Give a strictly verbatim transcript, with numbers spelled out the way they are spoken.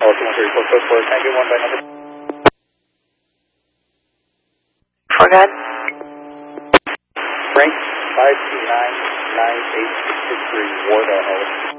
Delta one thirty-four, code four, can I get one by number? Forgot. Frank, five two nine nine eight six six three, Ward, Ohio.